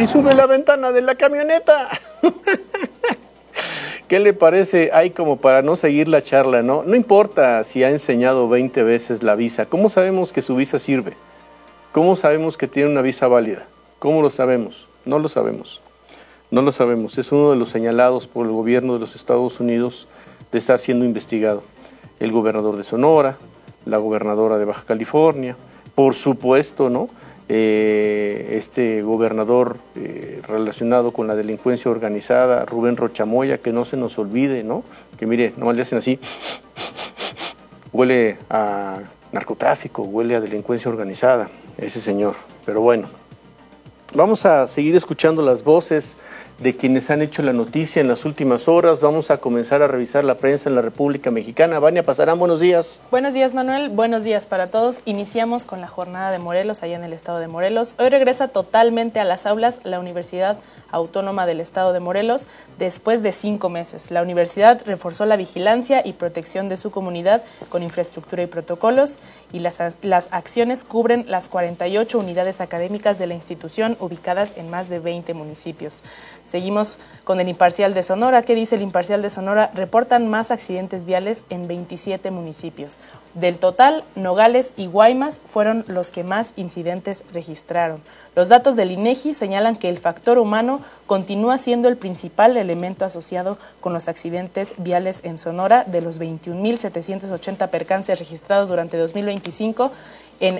y sube la ventana de la camioneta. ¿Qué le parece? Hay como para no seguir la charla, ¿no? No importa si ha enseñado 20 veces la visa. ¿Cómo sabemos que su visa sirve? ¿Cómo sabemos que tiene una visa válida? ¿Cómo lo sabemos? No lo sabemos. No lo sabemos. Es uno de los señalados por el gobierno de los Estados Unidos de estar siendo investigado. El gobernador de Sonora, la gobernadora de Baja California, por supuesto, ¿no? Este gobernador relacionado con la delincuencia organizada, Rubén Rocha Moya, que no se nos olvide, ¿no? Que mire, nomás le hacen así, huele a narcotráfico, huele a delincuencia organizada, ese señor. Pero bueno, vamos a seguir escuchando las voces de quienes han hecho la noticia en las últimas horas. Vamos a comenzar a revisar la prensa en la República Mexicana. Vania Pasarán, buenos días. Buenos días, Manuel. Buenos días para todos. Iniciamos con la jornada de Morelos, allá en el estado de Morelos. Hoy regresa totalmente a las aulas la Universidad Autónoma del Estado de Morelos después de 5 meses. La universidad reforzó la vigilancia y protección de su comunidad con infraestructura y protocolos, y las acciones cubren las 48 unidades académicas de la institución ubicadas en más de 20 municipios. Seguimos con el Imparcial de Sonora. ¿Qué dice el Imparcial de Sonora? Reportan más accidentes viales en 27 municipios. Del total, Nogales y Guaymas fueron los que más incidentes registraron. Los datos del INEGI señalan que el factor humano continúa siendo el principal elemento asociado con los accidentes viales en Sonora. De los 21.780 percances registrados durante 2025, en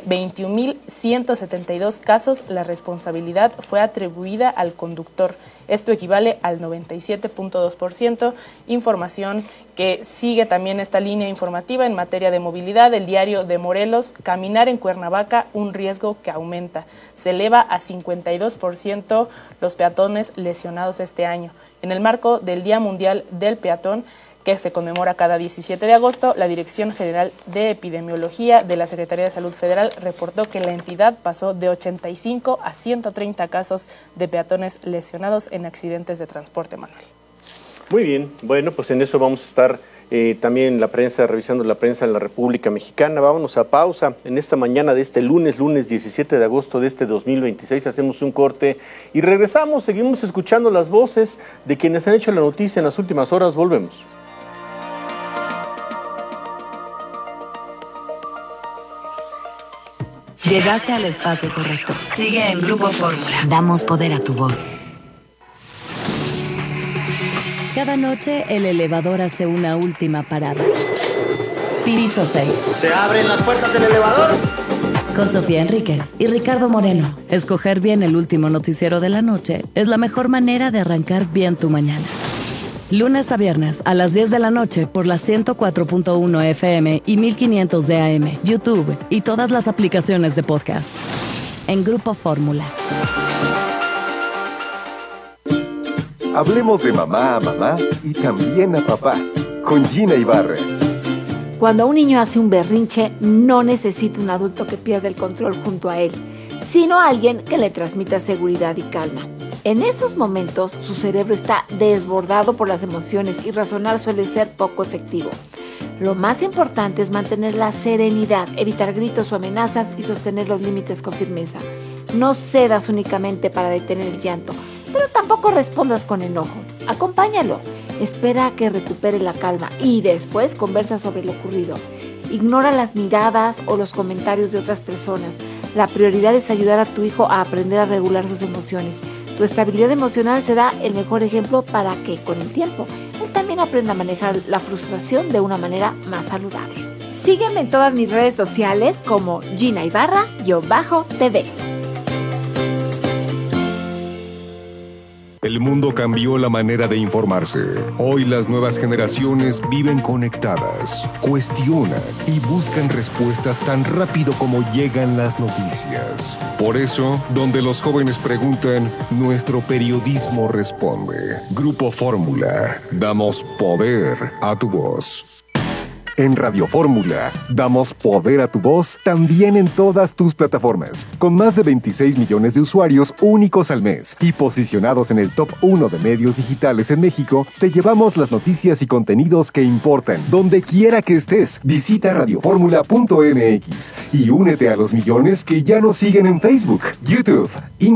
21.172 casos la responsabilidad fue atribuida al conductor. Esto equivale al 97.2%, información que sigue también esta línea informativa en materia de movilidad. El Diario de Morelos: caminar en Cuernavaca, un riesgo que aumenta. Se eleva a 52% los peatones lesionados este año. En el marco del Día Mundial del Peatón, que se conmemora cada 17 de agosto, la Dirección General de Epidemiología de la Secretaría de Salud Federal reportó que la entidad pasó de 85 a 130 casos de peatones lesionados en accidentes de transporte, Manuel. Muy bien, bueno, pues en eso vamos a estar también la prensa, revisando la prensa en la República Mexicana. Vámonos a pausa. En esta mañana de este lunes 17 de agosto de este 2026, hacemos un corte y regresamos. Seguimos escuchando las voces de quienes han hecho la noticia en las últimas horas. Volvemos. Llegaste al espacio correcto. Sigue en Grupo Fórmula. Damos poder a tu voz. Cada noche el elevador hace una última parada. Piso 6. ¿Se abren las puertas del elevador? Con Sofía Enríquez y Ricardo Moreno. Escoger bien el último noticiero de la noche es la mejor manera de arrancar bien tu mañana. Lunes a viernes a las 10 de la noche por la 104.1 FM y 1500 de AM, YouTube y todas las aplicaciones de podcast. En Grupo Fórmula. Hablemos de mamá a mamá y también a papá, con Gina Ibarra. Cuando un niño hace un berrinche, no necesita un adulto que pierda el control junto a él, sino alguien que le transmita seguridad y calma. En esos momentos, su cerebro está desbordado por las emociones y razonar suele ser poco efectivo. Lo más importante es mantener la serenidad, evitar gritos o amenazas y sostener los límites con firmeza. No cedas únicamente para detener el llanto, pero tampoco respondas con enojo. Acompáñalo, espera a que recupere la calma y después conversa sobre lo ocurrido. Ignora las miradas o los comentarios de otras personas. La prioridad es ayudar a tu hijo a aprender a regular sus emociones. Tu estabilidad emocional será el mejor ejemplo para que, con el tiempo, él también aprenda a manejar la frustración de una manera más saludable. Sígueme en todas mis redes sociales como Gina Ibarra-TV. El mundo cambió la manera de informarse. Hoy las nuevas generaciones viven conectadas, cuestionan y buscan respuestas tan rápido como llegan las noticias. Por eso, donde los jóvenes preguntan, nuestro periodismo responde. Grupo Fórmula, damos poder a tu voz. En Radio Fórmula, damos poder a tu voz también en todas tus plataformas, con más de 26 millones de usuarios únicos al mes y posicionados en el top 1 de medios digitales en México. Te llevamos las noticias y contenidos que importan, donde quiera que estés. Visita radioformula.mx y únete a los millones que ya nos siguen en Facebook, YouTube,